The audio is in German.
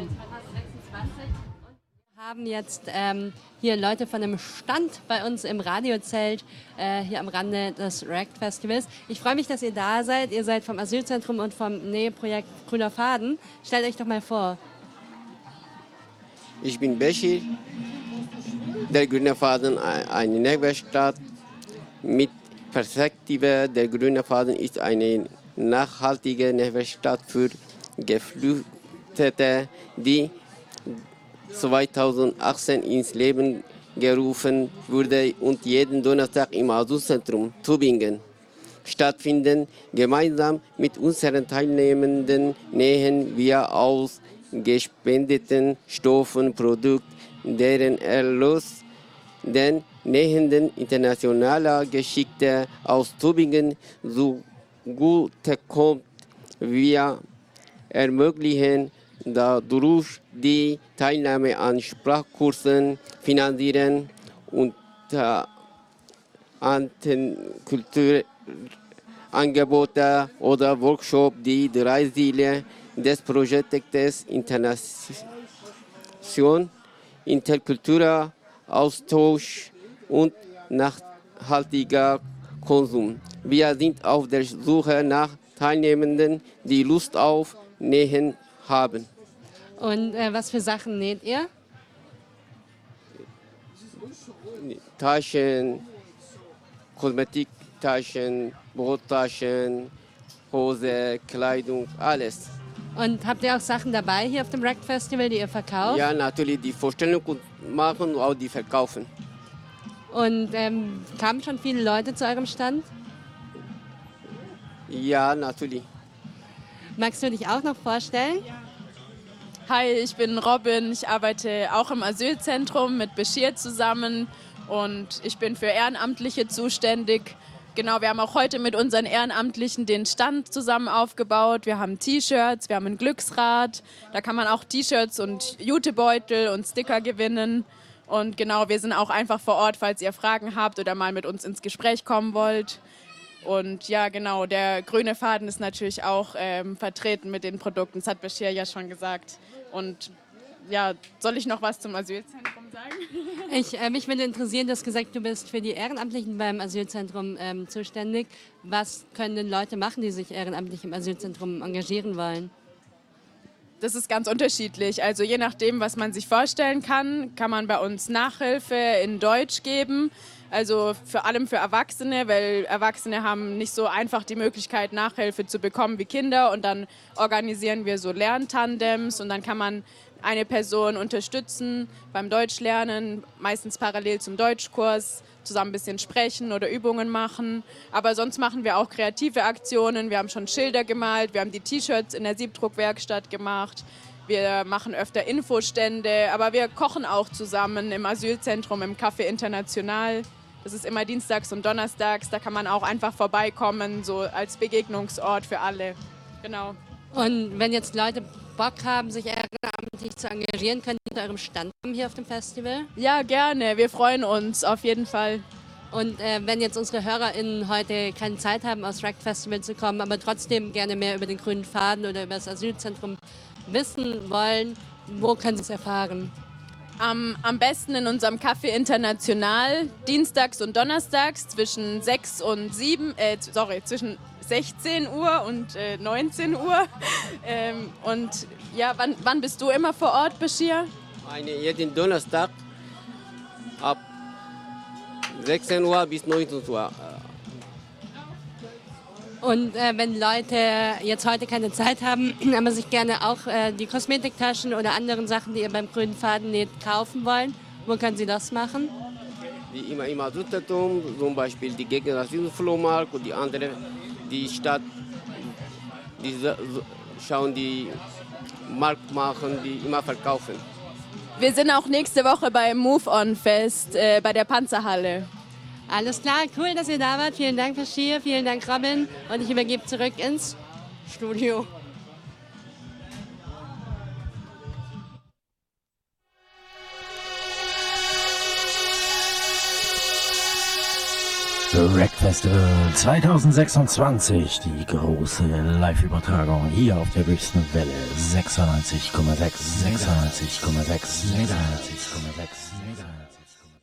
2026. Wir haben jetzt hier Leute von einem Stand bei uns im Radiozelt, hier am Rande des REACT Festivals. Ich freue mich, dass ihr da seid. Ihr seid vom Asylzentrum und vom Näheprojekt Grüner Faden. Stellt euch doch mal vor. Ich bin Beşir, der Grüne Faden, eine Netzwerkstatt mit Perspektive. Der Grüne Faden ist eine nachhaltige Netzwerkstatt für Geflüchtete, die 2018 ins Leben gerufen wurde und jeden Donnerstag im Asylzentrum Tübingen stattfinden. Gemeinsam mit unseren Teilnehmenden nähen wir aus gespendeten Stoffen Produkte, deren Erlös den Nähenden internationaler Geschichte aus Tübingen zugutekommt. Wir ermöglichen dadurch die Teilnahme an Sprachkursen, finanzieren und Kulturangebote oder Workshops. Die drei Ziele des Projektes Internation, interkultureller Austausch und nachhaltiger Konsum. Wir sind auf der Suche nach Teilnehmenden, die Lust auf Nähen haben. Und was für Sachen näht ihr? Taschen, Kosmetiktaschen, Brottaschen, Hose, Kleidung, alles. Und habt ihr auch Sachen dabei hier auf dem REACT Festival, die ihr verkauft? Ja, natürlich die Vorstellung machen und auch die verkaufen. Und kamen schon viele Leute zu eurem Stand? Ja, natürlich. Magst du dich auch noch vorstellen? Hi, ich bin Robin. Ich arbeite auch im Asylzentrum mit Beşir zusammen und ich bin für Ehrenamtliche zuständig. Genau, wir haben auch heute mit unseren Ehrenamtlichen den Stand zusammen aufgebaut. Wir haben T-Shirts, wir haben ein Glücksrad. Da kann man auch T-Shirts und Jutebeutel und Sticker gewinnen. Und genau, wir sind auch einfach vor Ort, falls ihr Fragen habt oder mal mit uns ins Gespräch kommen wollt. Und ja, genau, der grüne Faden ist natürlich auch vertreten mit den Produkten. Das hat Beşir ja schon gesagt. Und ja, soll ich noch was zum Asylzentrum sagen? Mich würde interessieren, du hast gesagt, du bist für die Ehrenamtlichen beim Asylzentrum zuständig. Was können denn Leute machen, die sich ehrenamtlich im Asylzentrum engagieren wollen? Das ist ganz unterschiedlich. Also je nachdem, was man sich vorstellen kann, kann man bei uns Nachhilfe in Deutsch geben. Also vor allem für Erwachsene, weil Erwachsene haben nicht so einfach die Möglichkeit, Nachhilfe zu bekommen wie Kinder. Und dann organisieren wir so Lerntandems und dann kann man eine Person unterstützen beim Deutschlernen, meistens parallel zum Deutschkurs, zusammen ein bisschen sprechen oder Übungen machen. Aber sonst machen wir auch kreative Aktionen. Wir haben schon Schilder gemalt, wir haben die T-Shirts in der Siebdruckwerkstatt gemacht. Wir machen öfter Infostände, aber wir kochen auch zusammen im Asylzentrum, im Café International. Das ist immer dienstags und donnerstags, da kann man auch einfach vorbeikommen, so als Begegnungsort für alle. Genau. Und wenn jetzt Leute Bock haben, sich ehrenamtlich zu engagieren, könnt ihr zu eurem Stand kommen hier auf dem Festival? Ja, gerne. Wir freuen uns auf jeden Fall. Und wenn jetzt unsere HörerInnen heute keine Zeit haben, aufs REACT Festival zu kommen, aber trotzdem gerne mehr über den grünen Faden oder über das Asylzentrum wissen wollen, wo können sie es erfahren? Am besten in unserem Café International, dienstags und donnerstags zwischen 16 Uhr und 19 Uhr. Und ja, wann bist du immer vor Ort, Beşir? Jeden Donnerstag ab 16 Uhr bis 19 Uhr. Und wenn Leute jetzt heute keine Zeit haben, aber sich gerne auch die Kosmetiktaschen oder anderen Sachen, die ihr beim grünen Faden näht, kaufen wollen, wo können sie das machen? Wie immer im Asylzentrum, zum Beispiel die Gegenerationenflohmarkt und die andere, die Stadt, die schauen, die Markt machen, die immer verkaufen. Wir sind auch nächste Woche beim Move-On-Fest bei der Panzerhalle. Alles klar, cool, dass ihr da wart. Vielen Dank, Beşir, vielen Dank, Robin. Und ich übergebe zurück ins Studio. Rack Festival 2026, die große Live-Übertragung hier auf der höchsten Welle 96,6 Megahertz.